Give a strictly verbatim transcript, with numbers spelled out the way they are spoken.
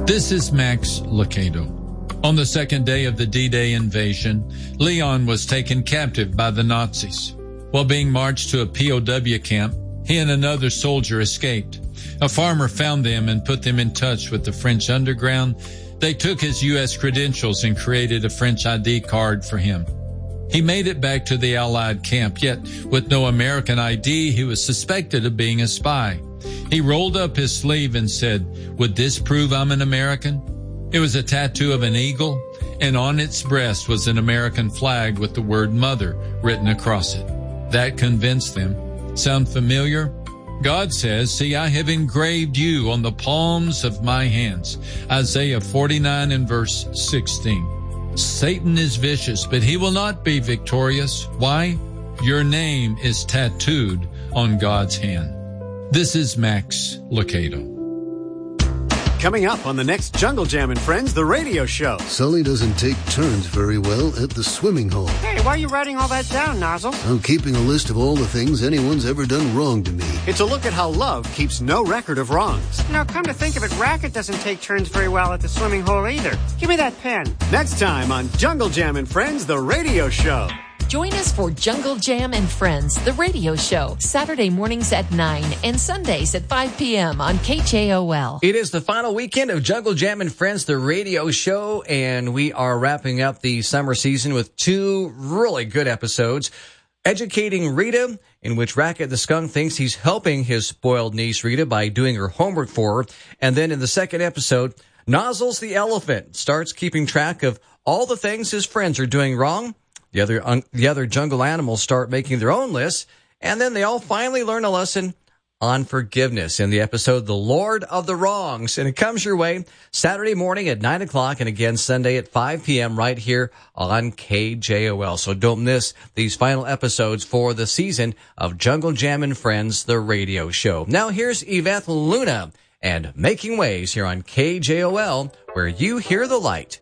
This is Max Lucado. On the second day of the D-Day invasion, Leon was taken captive by the Nazis. While being marched to a P O W camp, he and another soldier escaped. A farmer found them and put them in touch with the French underground. They took his U S credentials and created a French I D card for him. He made it back to the Allied camp, yet with no American I D, he was suspected of being a spy. He rolled up his sleeve and said, "Would this prove I'm an American?" It was a tattoo of an eagle, and on its breast was an American flag with the word mother written across it. That convinced them. Sound familiar? God says, "See, I have engraved you on the palms of my hands." Isaiah forty-nine and verse sixteen. Satan is vicious, but he will not be victorious. Why? Your name is tattooed on God's hand. This is Max Lucado. Coming up on the next Jungle Jam and Friends, the radio show. Sully doesn't take turns very well at the swimming hole. Hey, why are you writing all that down, Nozzle? I'm keeping a list of all the things anyone's ever done wrong to me. It's a look at how love keeps no record of wrongs. Now, come to think of it, Racket doesn't take turns very well at the swimming hole either. Give me that pen. Next time on Jungle Jam and Friends, the radio show. Join us for Jungle Jam and Friends, the radio show, Saturday mornings at nine and Sundays at five p.m. on K J O L. It is the final weekend of Jungle Jam and Friends, the radio show, and we are wrapping up the summer season with two really good episodes. Educating Rita, in which Racket the Skunk thinks he's helping his spoiled niece Rita by doing her homework for her. And then in the second episode, Nozzles the Elephant starts keeping track of all the things his friends are doing wrong. The other un- the other jungle animals start making their own lists, and then they all finally learn a lesson on forgiveness in the episode The Lord of the Wrongs. And it comes your way Saturday morning at nine o'clock and again Sunday at five p.m. right here on K J O L. So don't miss these final episodes for the season of Jungle Jam and Friends, the radio show. Now here's Yvette Luna and Making Waves here on K J O L, where you hear the light.